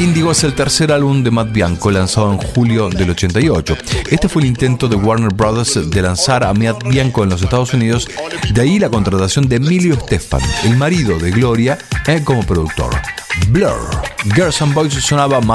Índigo es el tercer álbum de Matt Bianco, lanzado en julio del 88. Este fue el intento de Warner Brothers de lanzar a Matt Bianco en los Estados Unidos, de ahí la contratación de Emilio Estefan, el marido de Gloria, como productor. Blur, Girls and Boys sonaba